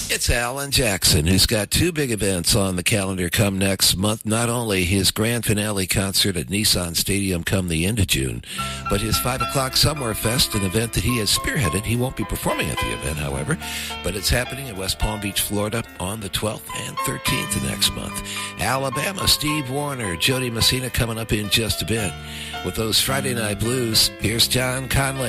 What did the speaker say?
It's Alan Jackson, who's got two big events on the calendar come next month. Not only his grand finale concert at Nissan Stadium come the end of June, but his 5 o'clock Somewhere Fest, an event that he has spearheaded. He won't be performing at the event, however, but it's happening in West Palm Beach, Florida on the 12th and 13th of next month. Alabama, Steve Wariner, Jody Messina coming up in just a bit. With those Friday Night Blues, here's John Conley.